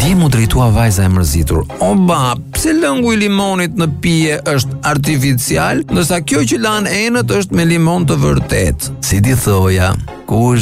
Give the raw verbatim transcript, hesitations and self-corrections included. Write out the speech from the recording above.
Dje mu drejtua vajza e mërzitur: "Oba, pse lëngu i limonit në pije është artificial, ndërsa kjo që lan enët është me limon të vërtet?" Si di thoja, kush